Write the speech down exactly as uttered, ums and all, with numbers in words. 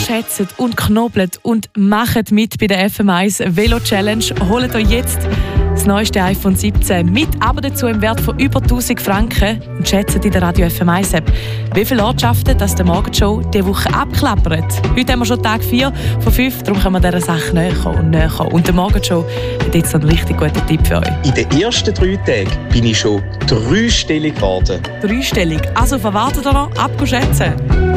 schätzt und knobelt und macht mit bei der F M eins Velo Challenge. Holt euch jetzt das neueste iPhone siebzehn mit, aber dazu im Wert von über tausend Franken und schätzt in der Radio F M eins App, wie viele Ortschaften das der Morgenshow diese Woche abklappert. Heute haben wir schon Tag vier von fünf, darum können wir dieser Sache näher kommen und näher kommen. Und der Morgenshow hat jetzt noch einen richtig guten Tipp für euch. In den ersten drei Tagen bin ich schon dreistellig geworden. Dreistellig? Also verwartet ihr noch, abschätzen.